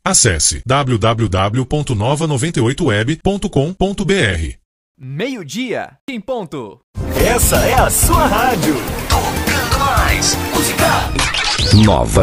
Acesse www.nova98web.com.br. Meio-dia, em ponto. Essa é a sua rádio. Tocando mais música. Nova